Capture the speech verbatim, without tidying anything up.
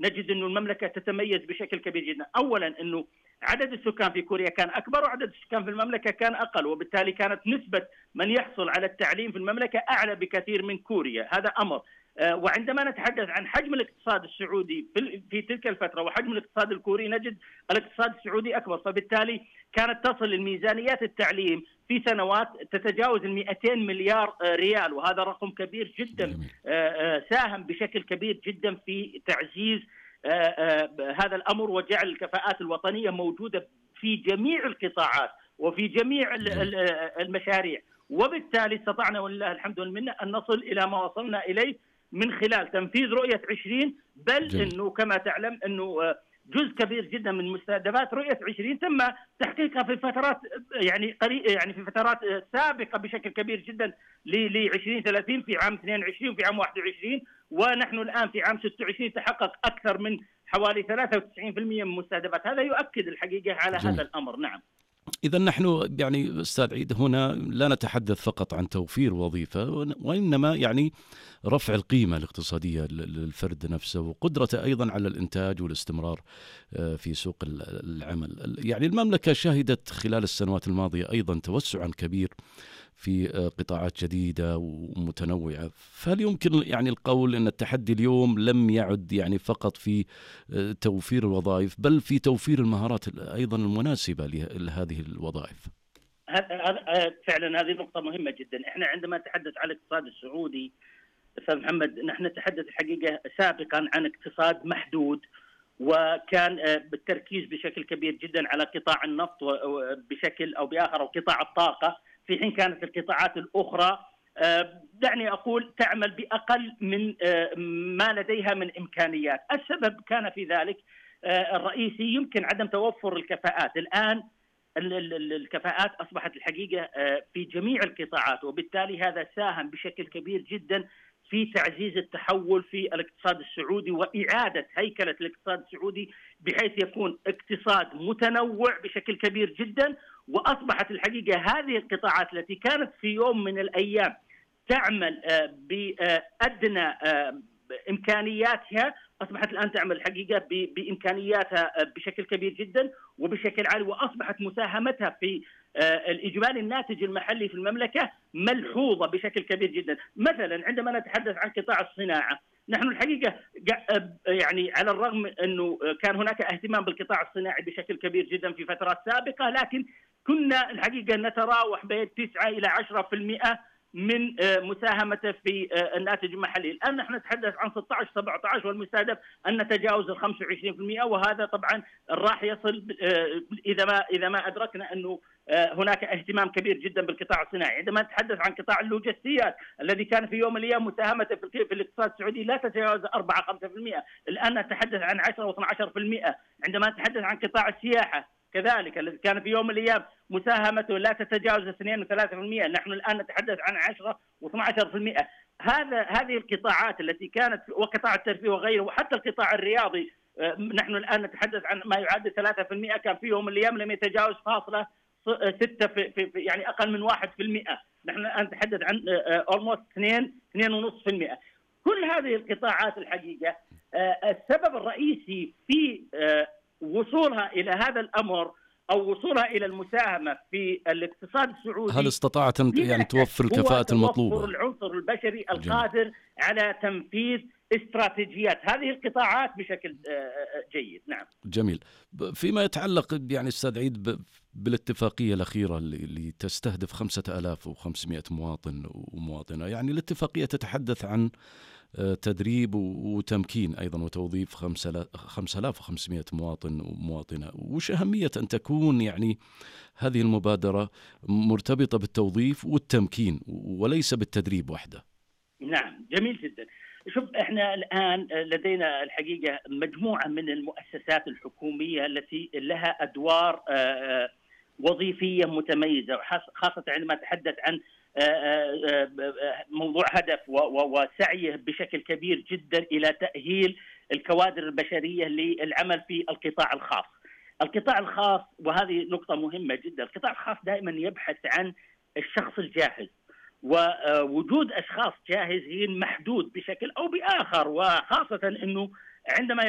نجد أن المملكة تتميز بشكل كبير جدا. أولا أنه عدد السكان في كوريا كان أكبر وعدد السكان في المملكة كان أقل، وبالتالي كانت نسبة من يحصل على التعليم في المملكة أعلى بكثير من كوريا. هذا أمر. وعندما نتحدث عن حجم الاقتصاد السعودي في تلك الفترة وحجم الاقتصاد الكوري نجد الاقتصاد السعودي أكبر، فبالتالي كانت تصل الميزانيات التعليم في سنوات تتجاوز المئتين مليار ريال، وهذا رقم كبير جدا ساهم بشكل كبير جدا في تعزيز هذا الأمر وجعل الكفاءات الوطنية موجودة في جميع القطاعات وفي جميع المشاريع، وبالتالي استطعنا ولله الحمد والمنة أن نصل إلى ما وصلنا إليه من خلال تنفيذ رؤية عشرين، بل جميل. أنه كما تعلم أنه جزء كبير جدا من مستهدفات رؤية عشرين تم تحقيقها في فترات يعني قريب يعني في فترات سابقة بشكل كبير جدا ل عشرين ثلاثين في عام اثنين وعشرين وفي عام واحد وعشرين، ونحن الآن في عام ستة وعشرين تحقق أكثر من حوالي ثلاثة وتسعين بالمئة من المستهدفات. هذا يؤكد الحقيقة على جميل. هذا الأمر. نعم. إذا نحن يعني أستاذ عيد هنا لا نتحدث فقط عن توفير وظيفة، وإنما يعني رفع القيمة الاقتصادية للفرد نفسه وقدرته أيضا على الإنتاج والاستمرار في سوق العمل. يعني المملكة شهدت خلال السنوات الماضية أيضا توسعا كبير في قطاعات جديدة ومتنوعة، فهل يمكن يعني القول أن التحدي اليوم لم يعد يعني فقط في توفير الوظائف بل في توفير المهارات أيضا المناسبة لهذه الوظائف؟ فعلا هذه نقطة مهمة جدا. احنا عندما نتحدث عن الاقتصاد السعودي أستاذ محمد نحن نتحدث الحقيقة سابقا عن اقتصاد محدود، وكان بالتركيز بشكل كبير جدا على قطاع النفط بشكل أو بآخر وقطاع الطاقة، في حين كانت القطاعات الأخرى دعني أقول تعمل بأقل من ما لديها من إمكانيات. السبب كان في ذلك الرئيسي يمكن عدم توفر الكفاءات. الآن الكفاءات أصبحت الحقيقة في جميع القطاعات، وبالتالي هذا ساهم بشكل كبير جدا في تعزيز التحول في الاقتصاد السعودي وإعادة هيكلة الاقتصاد السعودي بحيث يكون اقتصاد متنوع بشكل كبير جدا. وأصبحت الحقيقة هذه القطاعات التي كانت في يوم من الأيام تعمل بأدنى إمكانياتها أصبحت الآن تعمل الحقيقة بإمكانياتها بشكل كبير جدا وبشكل عالي، وأصبحت مساهمتها في الإجمالي الناتج المحلي في المملكة ملحوظة بشكل كبير جدا. مثلا عندما نتحدث عن قطاع الصناعة نحن الحقيقة يعني على الرغم أنه كان هناك اهتمام بالقطاع الصناعي بشكل كبير جدا في فترات سابقة، لكن كنا الحقيقة نتراوح بين تسعة إلى عشرة بالمئة من مساهمته في الناتج المحلي. الآن نحن نتحدث عن ستة عشر سبعة عشر والمستهدف أن نتجاوز ال خمسة وعشرين بالمئة، وهذا طبعا راح يصل إذا ما إذا ما أدركنا أنه هناك اهتمام كبير جدا بالقطاع الصناعي. عندما نتحدث عن قطاع اللوجستيات الذي كان في يوم من الأيام مساهمته في الاقتصاد السعودي لا تتجاوز أربعة خمسة بالمئة، الآن نتحدث عن عشرة واثني عشر بالمئة. عندما نتحدث عن قطاع السياحة كذلك الذي كان في يوم من الأيام مساهمته لا تتجاوز اثنين وثلاثة بالمئة، نحن الآن نتحدث عن عشرة واثني عشر بالمئة. هذا هذه القطاعات التي كانت وقطاع الترفيه وغيره وحتى القطاع الرياضي نحن الآن نتحدث عن ما يعادل ثلاثة بالمئة، كان في يوم من الأيام لم يتجاوز فاصلة ستة في, في يعني أقل من واحد في المئة. نحن الآن نتحدث عن almost اثنين اثنين ونصف في المئة. كل هذه القطاعات الحقيقة السبب الرئيسي في وصولها إلى هذا الأمر أو وصولها إلى المساهمة في الاقتصاد السعودي هل استطاعت يعني توفر الكفاءة المطلوبة؟ توفر العنصر البشري القادر جميل. على تنفيذ استراتيجيات هذه القطاعات بشكل جيد. نعم جميل. فيما يتعلق يعني أستاذ عيد بالاتفاقية الأخيرة اللي تستهدف خمسة آلاف وخمسمائة مواطن ومواطنة، يعني الاتفاقية تتحدث عن تدريب وتمكين أيضا وتوظيف خمسة آلاف وخمسمائة مواطن ومواطنة. وش أهمية أن تكون يعني هذه المبادرة مرتبطة بالتوظيف والتمكين وليس بالتدريب وحده؟ نعم جميل جدا. شوف احنا الآن لدينا الحقيقة مجموعة من المؤسسات الحكومية التي لها أدوار وظيفية متميزة، خاصة عندما نتحدث عن موضوع هدف وسعيه بشكل كبير جدا إلى تأهيل الكوادر البشرية للعمل في القطاع الخاص. القطاع الخاص وهذه نقطة مهمة جدا، القطاع الخاص دائما يبحث عن الشخص الجاهز، ووجود أشخاص جاهزين محدود بشكل أو بآخر، وخاصة أنه عندما